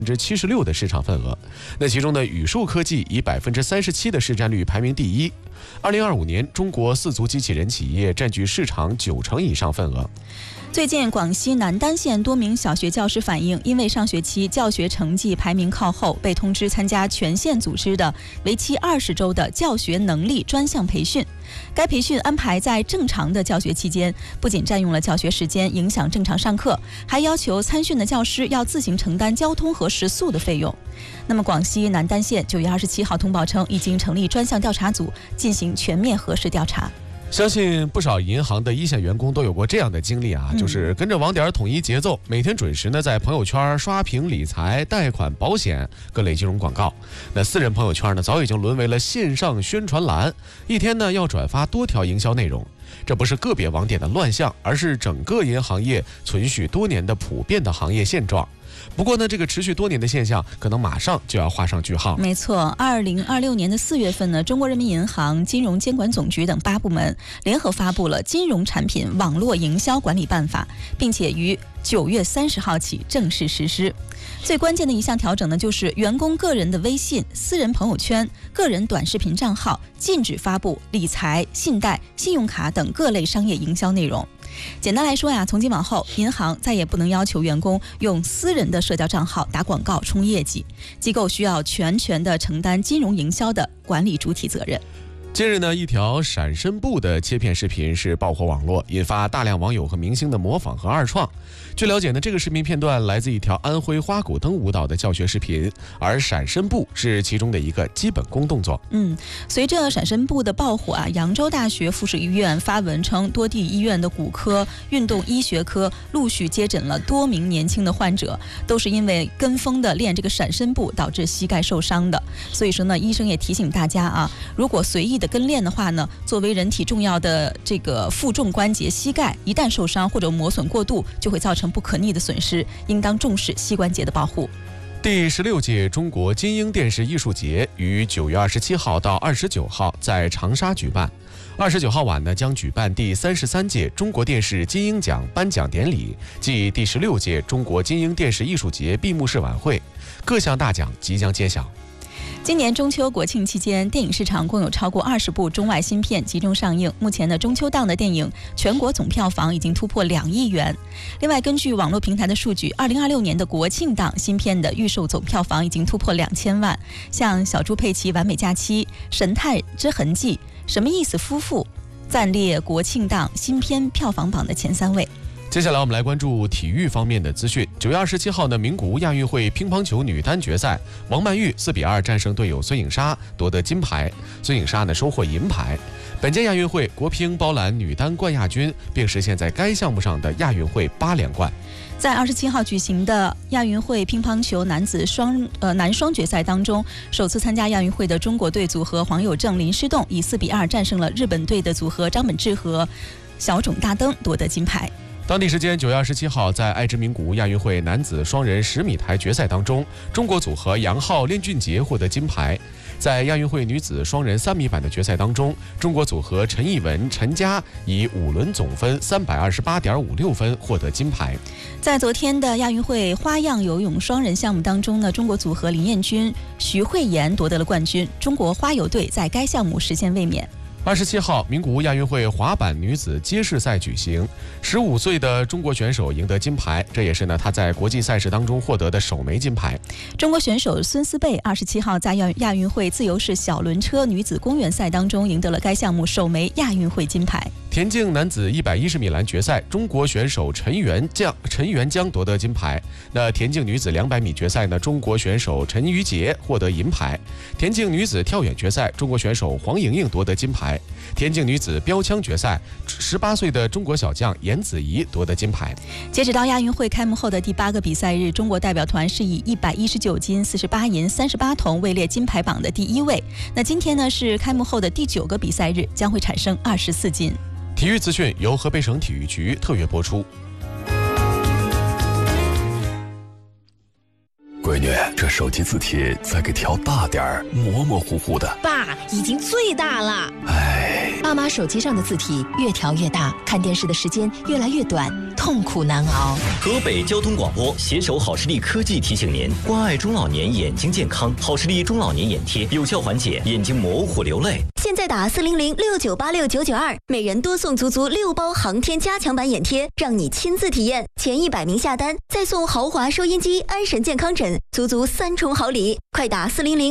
76%的市场份额。那其中呢，宇树科技以37%的市占率排名第一。2025年，中国4足机器人企业占据市场90%以上份额。 最近，广西南丹县多名小学教师反映，因为上学期教学成绩排名靠后，被通知参加全县组织的为期20周的教学能力专项培训。该培训安排在正常的教学期间，不仅占用了教学时间，影响正常上课，还要求参训的教师要自行承担交通和食宿的费用。那么，广西南丹县9月27号通报称，已经成立专项调查组进行全面核实调查。 相信不少银行的一线员工都有过这样的经历啊，就是跟着网点统一节奏，每天准时呢在朋友圈刷屏理财、贷款、保险各类金融广告。那私人朋友圈呢早已经沦为了线上宣传栏，一天呢要转发多条营销内容。这不是个别网点的乱象，而是整个银行业存续多年的普遍的行业现状。不过呢，这个持续多年的现象可能马上就要画上句号。 没错，2026年的4月份呢，中国人民银行、金融监管总局等8部门联合发布了《金融产品网络营销管理办法》，并且于9月30号起正式实施。最关键的一项调整呢，就是员工个人的微信、私人朋友圈、个人短视频账号禁止发布理财、信贷、信用卡等各类商业营销内容。简单来说呀，从今往后，银行再也不能要求员工用私人的社交账号打广告冲业绩，机构需要全权地承担金融营销的管理主体责任。 近日呢，一条闪身步的切片视频是爆火网络，引发大量网友和明星的模仿和二创。据了解呢，这个视频片段来自一条安徽花鼓灯舞蹈的教学视频，而闪身步是其中的一个基本功动作。 随着闪身步的爆火啊，扬州大学附属医院发文称，多地医院的骨科、运动医学科陆续接诊了多名年轻的患者，都是因为跟风的练这个闪身步导致膝盖受伤的。所以说呢，医生也提醒大家啊，如果随意的跟练的话呢，作为人体重要的这个负重关节膝盖，一旦受伤或者磨损过度，就会造成不可逆的损失，应当重视膝关节的保护。 第16届中国金鹰电视艺术节于9月27号到29号在长沙举办。29号晚呢，将举办第33届中国电视金鹰奖颁奖典礼暨第16届中国金鹰电视艺术节闭幕式晚会，各项大奖即将揭晓。 今年中秋国庆期间，电影市场共有超过20部中外新片集中上映。目前的中秋档的电影全国总票房已经突破2亿元。另外，根据网络平台的数据，2026年的国庆档新片的预售总票房已经突破2000万。像小猪佩奇完美假期、神探之痕迹、什么意思夫妇暂列国庆档新片票房榜的前3位。 接下来我们来关注体育方面的资讯。9月27号呢，名古屋亚运会乒乓球女单决赛，王曼玉4比2战胜队友孙颖莎，夺得金牌。孙颖莎呢收获银牌。本届亚运会，国乒包揽女单冠亚军，并实现在该项目上的亚运会8连冠。 在27号举行的亚运会乒乓球男双决赛当中，首次参加亚运会的中国队组合黄有正、林诗栋以4比2战胜了日本队的组合张本智和小冢大登，夺得金牌。 当地时间9月27号，在爱知名古屋亚运会男子双人10米台决赛当中，中国组合杨昊、练俊杰获得金牌。在亚运会女子双人3米板的决赛当中，中国组合陈艺文、陈佳以5轮总分328.56分获得金牌。 在昨天的亚运会花样游泳双人项目当中呢，中国组合林彦君、徐慧妍夺得了冠军，中国花游队在该项目实现卫冕。 27号，名古屋亚运会滑板女子街式赛举行，15岁的中国选手赢得金牌，这也是呢她在国际赛事当中获得的首枚金牌。 中国选手孙思贝27号在亚运会自由式小轮车女子公园赛当中赢得了该项目首枚亚运会金牌。 田径男子110米栏决赛，中国选手陈元江夺得金牌。那田径女子200米决赛呢，中国选手陈瑜杰获得银牌。田径女子跳远决赛，中国选手黄莹莹夺得金牌。田径女子标枪决赛，18岁的中国小将严子怡夺得金牌。 截止到亚运会开幕后的第8个比赛日，中国代表团是以119金、48银、38铜位列金牌榜的第1位。那今天呢是开幕后的第9个比赛日，将会产生24金。 体育资讯由河北省体育局特约播出。 闺女，这手机字体再给调大点儿，模模糊糊的。 爸，已经最大了。 哎， 爸妈手机上的字体越调越大，看电视的时间越来越短，痛苦难熬。 河北交通广播携手好视力科技提醒您：关爱中老年眼睛健康，好视力中老年眼贴有效缓解眼睛模糊流泪。 现在打40069869922，每人多送足6包航天加强版眼贴，让你亲自体验。前100名下单，再送豪华收音机、安神健康枕，足3重好礼。快打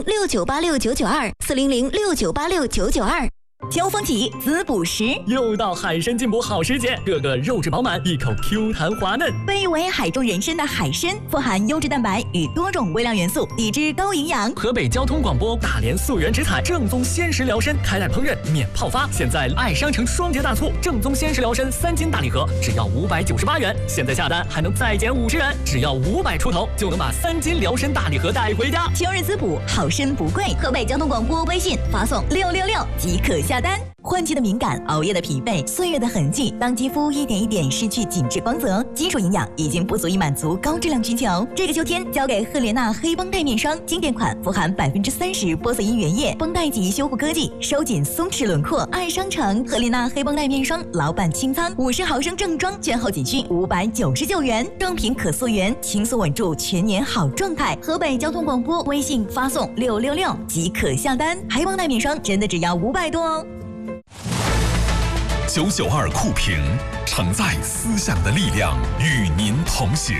40069869924，40069869922。 秋风起，滋补时， 又到海参进补好时节，个个肉质饱满，一口 Q 弹滑嫩。 被誉为海中人参的海参，富含优质蛋白与多种微量元素，抵制高营养。 河北交通广播大连溯源植采正宗鲜食疗参，开袋烹饪免泡发。现在爱商城双节大促，正宗鲜食疗参3斤大礼盒只要598元，现在下单还能再减50元，只要500出头就能把3斤疗参大礼盒带回家。 秋日滋补，好参不贵。 河北交通广播微信发送 666即可下单。换季的敏感，熬夜的疲惫，岁月的痕迹，当肌肤一点一点失去紧致光泽，基础营养已经不足以满足高质量需求。这个秋天，交给赫莲娜黑绷带面霜，经典款，富含30%玻色因原液，绷带级修护科技，收紧松弛轮廓。爱商城赫莲娜黑绷带面霜，老板清仓，50毫升正装，券后仅需599元，正品可溯源，轻松稳住全年好状态。河北交通广播微信发送666即可下单，黑绷带面霜真的只要500多哦。 992酷评，承载思想的力量，与您同行。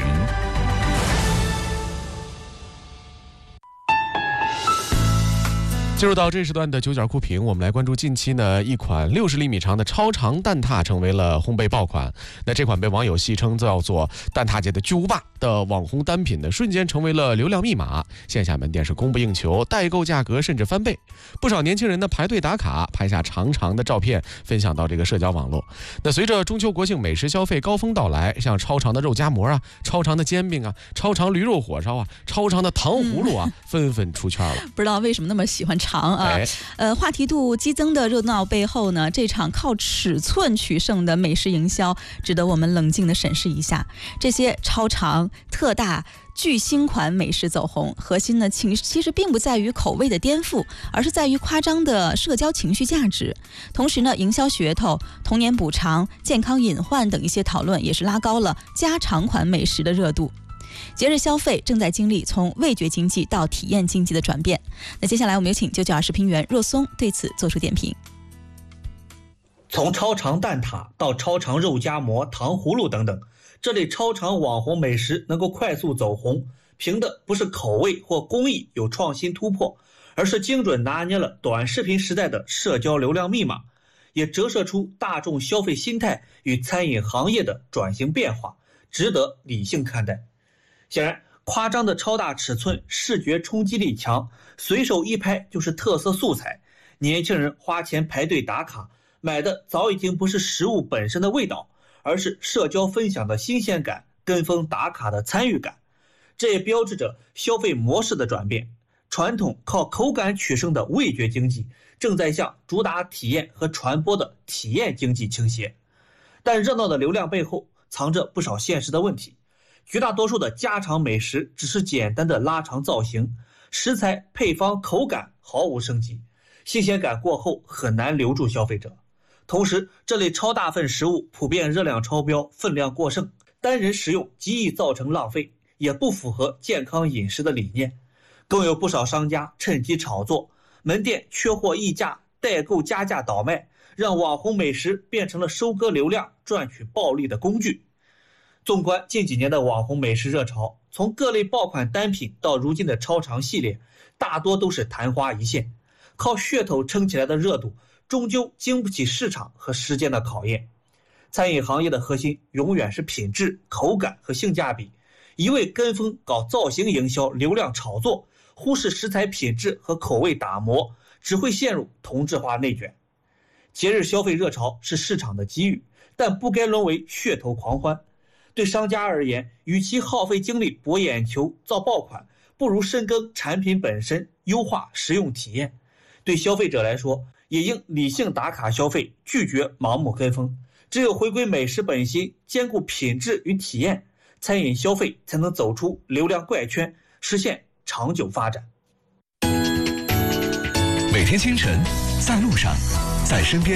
进入到这时段的9.2酷评，我们来关注近期呢一款60厘米长的超长蛋挞成为了烘焙爆款。那这款被网友戏称叫做蛋挞界的巨无霸的网红单品呢，瞬间成为了流量密码，线下门店是供不应求，代购价格甚至翻倍。不少年轻人呢排队打卡，拍下长长的照片分享到这个社交网络。那随着中秋国庆美食消费高峰到来，像超长的肉夹馍啊、超长的煎饼啊、超长驴肉火烧啊、超长的糖葫芦啊，纷纷出圈了。 不知道为什么那么喜欢长啊？话题度激增的热闹背后呢，这场靠尺寸取胜的美食营销，值得我们冷静地审视一下。这些超长、特大、巨星款美食走红，核心呢其实并不在于口味的颠覆，而是在于夸张的社交情绪价值。同时呢，营销噱头、童年补偿、健康隐患等一些讨论，也是拉高了家常款美食的热度。节日消费正在经历从味觉经济到体验经济的转变。那接下来我们有请992视频员若松对此做出点评。 从超长蛋挞到超长肉夹馍、糖葫芦等等，这类超长网红美食能够快速走红，凭的不是口味或工艺有创新突破，而是精准拿捏了短视频时代的社交流量密码，也折射出大众消费心态与餐饮行业的转型变化，值得理性看待。显然，夸张的超大尺寸视觉冲击力强，随手一拍就是特色素材，年轻人花钱排队打卡，买的早已经不是食物本身的味道，而是社交分享的新鲜感，跟风打卡的参与感。这也标志着消费模式的转变，传统靠口感取胜的味觉经济正在向主打体验和传播的体验经济倾斜。但热闹的流量背后藏着不少现实的问题，绝大多数的家常美食只是简单的拉长造型，食材、配方、口感毫无升级，新鲜感过后很难留住消费者。同时，这类超大份食物普遍热量超标，分量过剩，单人食用极易造成浪费，也不符合健康饮食的理念。更有不少商家趁机炒作，门店缺货溢价，代购加价倒卖，让网红美食变成了收割流量、赚取暴利的工具。纵观近几年的网红美食热潮，从各类爆款单品到如今的超长系列，大多都是昙花一现，靠噱头撑起来的热度终究经不起市场和时间的考验。餐饮行业的核心永远是品质、口感和性价比，一味跟风搞造型营销、流量炒作，忽视食材品质和口味打磨，只会陷入同质化内卷。节日消费热潮是市场的机遇，但不该沦为噱头狂欢。对商家而言，与其耗费精力博眼球、造爆款，不如深耕产品本身，优化食用体验。对消费者来说，也应理性打卡消费，拒绝盲目跟风。只有回归美食本心，兼顾品质与体验，餐饮消费才能走出流量怪圈，实现长久发展。 每天清晨，在路上，在身边，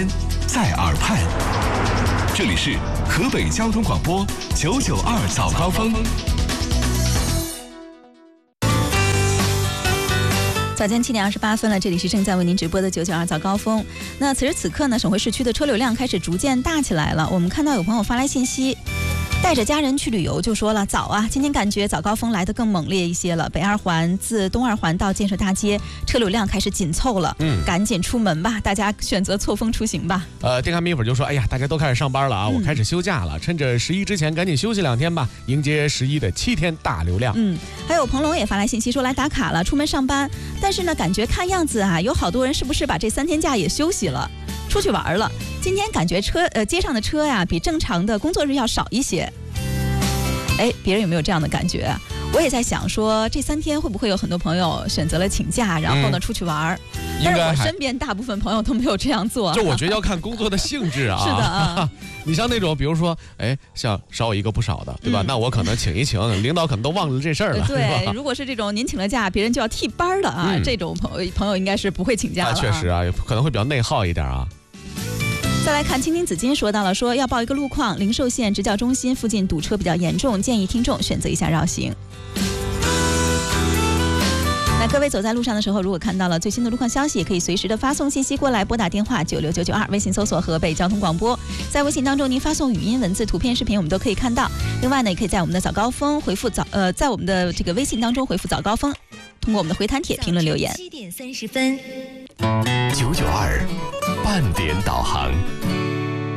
在耳畔。这里是河北交通广播992早高峰。 早间7点28分了，这里是正在为您直播的992早高峰。那此时此刻呢，省会市区的车流量开始逐渐大起来了。我们看到有朋友发来信息，带着家人去旅游，就说了早啊，今天感觉早高峰来得更猛烈一些了。北二环自东二环到建设大街，车流量开始紧凑了，赶紧出门吧，大家选择错峰出行吧。 电看米粉就说，哎呀，大家都开始上班了啊，我开始休假了，趁着11之前赶紧休息2天吧，迎接11的7天大流量。 还有彭龙也发来信息说来打卡了，出门上班，但是呢，感觉看样子啊，有好多人是不是把这3天假也休息了？出去玩了，今天感觉街上的车呀，比正常的工作日要少一些。哎，别人有没有这样的感觉？我也在想说，这3天会不会有很多朋友选择了请假，然后呢出去玩？但是我身边大部分朋友都没有这样做。 就我觉得要看工作的性质啊。 是的啊， 你像那种，比如说，哎，像少我一个不少的，对吧？那我可能请一请，领导可能都忘了这事儿了。 对，如果是这种您请了假，别人就要替班的啊，这种朋友应该是不会请假了。 确实啊，可能会比较内耗一点啊。 再来看青青紫金说到了，说要报一个路况，灵寿县职教中心附近堵车比较严重，建议听众选择一下绕行。那各位走在路上的时候，如果看到了最新的路况消息，也可以随时的发送信息过来，拨打电话96992，微信搜索河北交通广播。在微信当中您发送语音、文字、图片、视频，我们都可以看到。另外呢，也可以在我们的早高峰回复在我们的这个微信当中回复早高峰，通过我们的回弹帖评论留言。 7点30分 ，992半点导航。